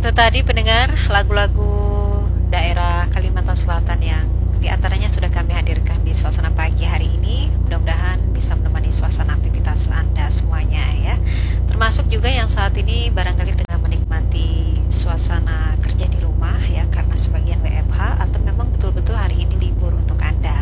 Itu tadi pendengar lagu-lagu daerah Kalimantan Selatan yang diantaranya sudah kami hadirkan di suasana pagi hari ini. Mudah-mudahan bisa menemani suasana aktivitas Anda semuanya ya. Termasuk juga yang saat ini barangkali tengah menikmati suasana kerja di rumah ya, karena sebagian WFH atau memang betul-betul hari ini libur untuk Anda.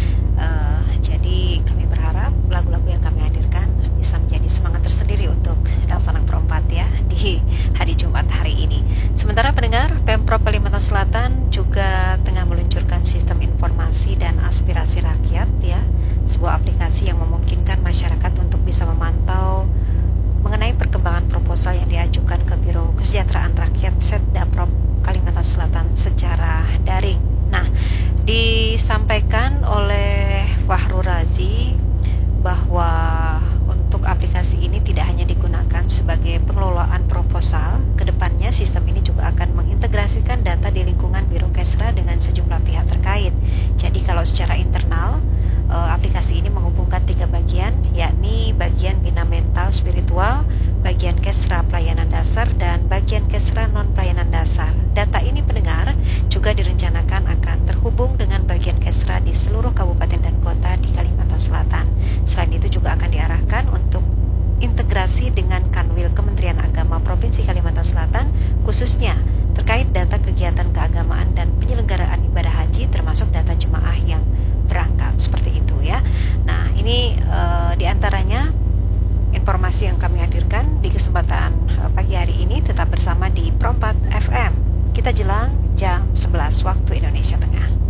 Jadi kami berharap lagu-lagu yang kami hadirkan bisa menjadi semangat tersendiri untuk Sanak Perempat ya di hari Jumat hari ini. Sementara pendengar, Pemprov Kalimantan Selatan juga tengah meluncurkan sistem informasi dan aspirasi rakyat ya, sebuah aplikasi yang memungkinkan masyarakat untuk bisa memantau mengenai perkembangan proposal yang diajukan ke Biro Kesejahteraan Rakyat Setdaprop Kalimantan Selatan secara daring. Nah, disampaikan oleh Fahru Razi bahwa untuk aplikasi ini tidak hanya digunakan sebagai pengelolaan proposal, kedepannya sistem ini juga akan mengintegrasikan data di lingkungan Biro Kesra dengan sejumlah pihak terkait. Jadi kalau secara internal, aplikasi ini menghubungkan 3 bagian, yakni bagian bina mental spiritual, bagian Kesra pelayanan dasar, dan bagian Kesra non pelayanan dasar. Data ini pendengar juga direncanakan akan terhubung dengan bagian Kesra di seluruh kabupaten dan kota di Kalimantan Selatan. Selain itu juga akan diarahkan untuk integrasi dengan Kanwil Kementerian Agama Provinsi Kalimantan Selatan, khususnya terkait data kegiatan keagamaan dan penyelenggaraan ibadah haji, termasuk data jemaah yang berangkat, seperti itu ya. Nah, ini diantaranya informasi yang kami hadirkan di kesempatan pagi hari ini. Tetap bersama di Perempat FM. Kita jelang jam 11 waktu Indonesia Tengah.